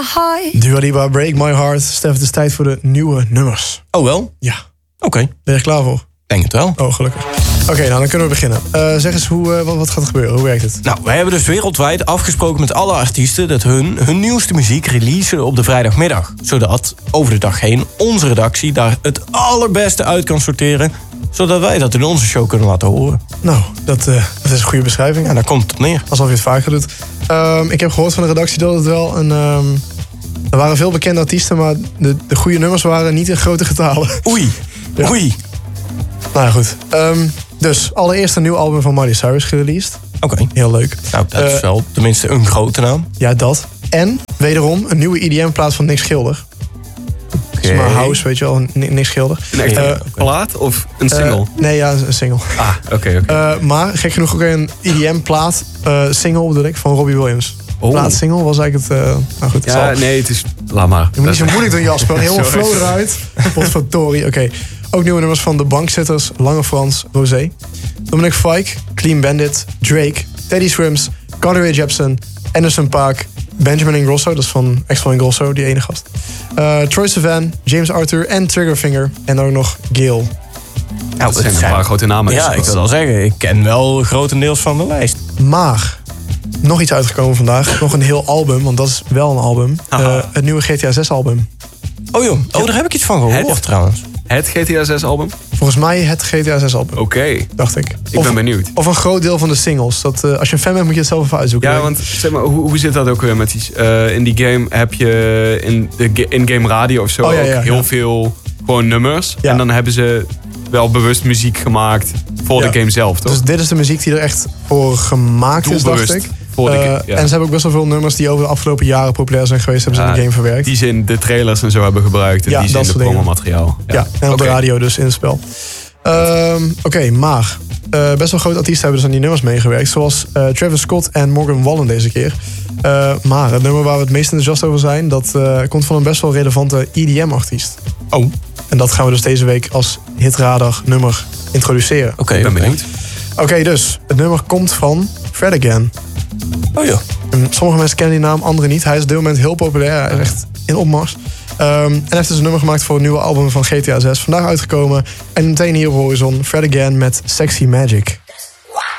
Hi. Dua Lipa, Break My Heart. Stef, het is tijd voor de nieuwe nummers. Oh wel? Ja. Oké. Ben je er klaar voor? Denk het wel. Oh, gelukkig. Oké, nou dan kunnen we beginnen. Zeg eens, wat gaat er gebeuren? Hoe werkt het? Nou, wij hebben dus wereldwijd afgesproken met alle artiesten dat hun nieuwste muziek releasen op de vrijdagmiddag. Zodat over de dag heen onze redactie daar het allerbeste uit kan sorteren. Zodat wij dat in onze show kunnen laten horen. Nou, dat is een goede beschrijving. Ja, daar komt het op neer. Alsof je het vaker doet. Ik heb gehoord van de redactie dat het wel een... er waren veel bekende artiesten, maar de goede nummers waren niet in grote getalen. Oei. Ja. Oei. Nou ja, goed. Dus allereerst een nieuw album van Miley Cyrus gereleased. Oké. Heel leuk. Nou, dat is wel tenminste een grote naam. Ja, dat. En wederom een nieuwe EDM-plaat van Nick Schilder. Oké. Maar house, weet je wel, Nick Schilder. Een echte plaat of een single? Nee, ja, een single. Oké. Maar gek genoeg ook weer een EDM-plaat, single bedoel ik, van Robbie Williams. Oh. Plaat-single was eigenlijk het... nou goed, het Ja, nee, het is... Laat maar. Je moet niet zo moeilijk doen, Jasper. Helemaal flow eruit. Potverdorie. Oké. Ook nieuwe nummers van de Bankzitters, Lange Frans, Rosé. Dominic Fike, Clean Bandit, Drake, Teddy Swims, Carly Rae Jepsen, Anderson .Paak, Benjamin Ingrosso, dat is van Axel Ingrosso, die ene gast. Troye Sivan, James Arthur en Triggerfinger. En ook nog Gale. Dat zijn een paar grote namen. Ja, ik wil al zeggen, ik ken wel grotendeels van de lijst. Maar nog iets uitgekomen vandaag. Nog een heel album, want dat is wel een album. Het nieuwe GTA 6 album. Oh joh, daar heb ik iets van gehoord trouwens. Het GTA 6 album? Volgens mij het GTA 6 album. Oké. Dacht ik. Ik ben benieuwd. Of een groot deel van de singles. Dat, als je een fan bent, moet je het zelf even uitzoeken. Ja, want zeg maar, hoe zit dat ook weer met die... in die game heb je in de in-game radio of zo ook heel veel gewoon nummers. Ja. En dan hebben ze wel bewust muziek gemaakt voor de game zelf, toch? Dus dit is de muziek die er echt voor gemaakt is, dacht ik. Voor de game, ja. En ze hebben ook best wel veel nummers die over de afgelopen jaren populair zijn geweest, hebben ze in de game verwerkt. Die ze in de trailers en zo hebben gebruikt. En Ja, die ze dat in de soort dingen. promomateriaal. Ja, en op de radio dus in het spel. Oké, maar best wel grote artiesten hebben dus aan die nummers meegewerkt. Zoals Travis Scott en Morgan Wallen deze keer. Maar het nummer waar we het meest enthousiast over zijn, dat komt van een best wel relevante EDM-artiest. Oh. En dat gaan we dus deze week als hitradar nummer introduceren. Oké, Ik ben benieuwd. Oké, dus het nummer komt van Fred Again. Oh ja. En sommige mensen kennen die naam, anderen niet. Hij is op dit moment heel populair. Hij is echt in opmars. En heeft dus een nummer gemaakt voor het nieuwe album van GTA 6. Vandaag uitgekomen. En meteen hier op Horizon, Fred Again met Sexy Magic.